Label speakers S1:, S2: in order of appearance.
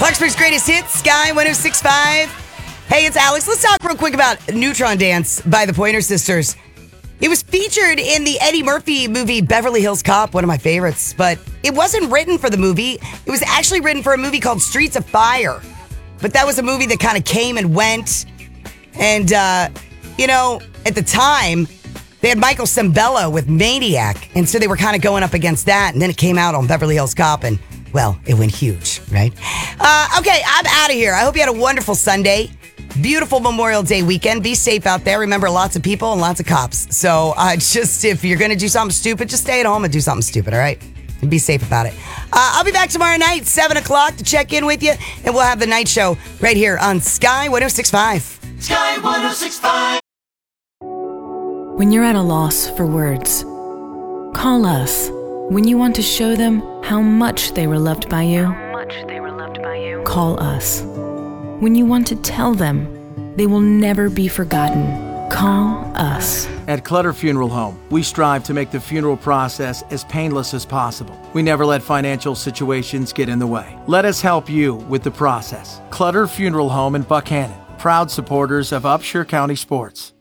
S1: Clarksburg's greatest hits, Sky 1065. Hey, it's Alex. Let's talk real quick about Neutron Dance by the Pointer Sisters. It was featured in the Eddie Murphy movie Beverly Hills Cop, one of my favorites, but it wasn't written for the movie. It was actually written for a movie called Streets of Fire. But that was a movie that kind of came and went. And, at the time, they had Michael Sembello with Maniac, and so they were kind of going up against that, and then it came out on Beverly Hills Cop, and, well, it went huge, right? Okay, I'm out of here. I hope you had a wonderful Sunday. Beautiful Memorial Day weekend. Be safe out there. Remember, lots of people and lots of cops. So if you're going to do something stupid, just stay at home and do something stupid, all right? And be safe about it. I'll be back tomorrow night, 7 o'clock, to check in with you, and we'll have the night show right here on Sky 1065.
S2: Sky 1065.
S3: When you're at a loss for words, call us. When you want to show them how much they were loved by you, call us. When you want to tell them they will never be forgotten, call us.
S4: At Clutter Funeral Home, we strive to make the funeral process as painless as possible. We never let financial situations get in the way. Let us help you with the process. Clutter Funeral Home in Buckhannon, proud supporters of Upshur County sports.